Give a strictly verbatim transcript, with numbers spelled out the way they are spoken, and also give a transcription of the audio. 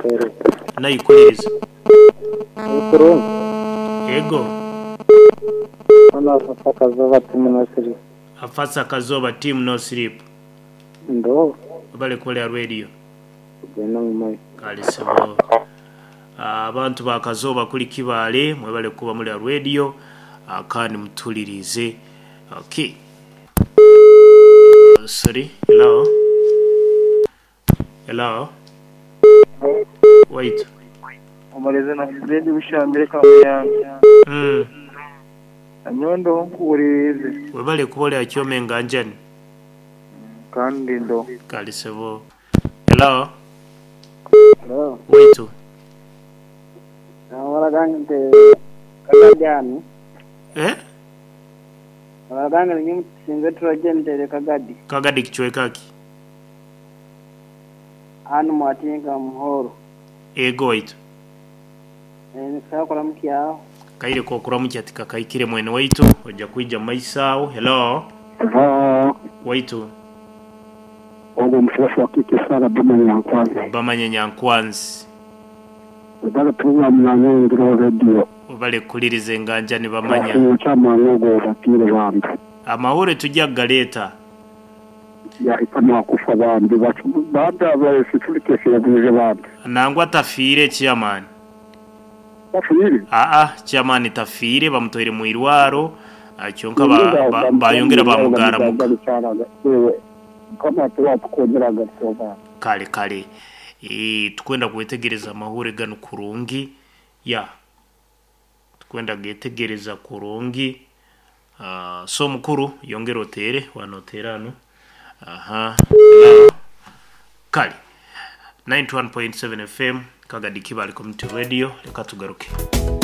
nayikuliriza Kuro ego ana akazoba timu no sleep afasa akazoba team no sleep ndo bale kolya radio gena mumai kalisebo abantu bakazoba kuli kibale mwebale kuba muri radio akani mutulirize. Okay, uh, sorry, hello hello wait umaleze na Fred bishambire kamuyanga mm anyondo nkuririze webale kubola akyome nganjani kandi ndo kalisebo. Hello hello wait awara gante kagajani eh awara ni singetu agente kagadi kagadi kichwe kaki anu matinga muhoro ego wait eh sakora mkiao kaire ko kuramuki ati kakayikire mwene waitu oja kuija maisao. Hello hello wait ogo mfasi wa kike sana bamanya nkwanzi bamanya nyankwanzi ubale program na ngiro radio ubale kulirize nganjani bamanya chama ngogo bakire bambi amahore tujya galeta ya ikama kufa bambi batu banda ba sifulike sebuje bambi nangwa tafire chairman tafire a a chairman tafire bamutoire mu irwaro acyonka bayongera bamugara muka kama tuwa tukongera gasoba kale kale eh tukwenda kuetegereza amahore gano kurungi ya tukwenda getegereza kurungi. Uh, so mukuru yongera otere wanoterano aha kali ninety-one point seven F M Kagadi Kibali Community Radio. Leka tugaruke.